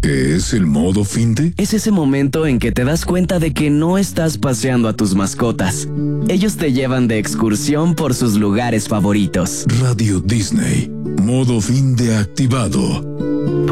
¿Qué es el modo finde? Es ese momento en que te das cuenta de que no estás paseando a tus mascotas. Ellos te llevan de excursión por sus lugares favoritos. Radio Disney. Modo finde activado.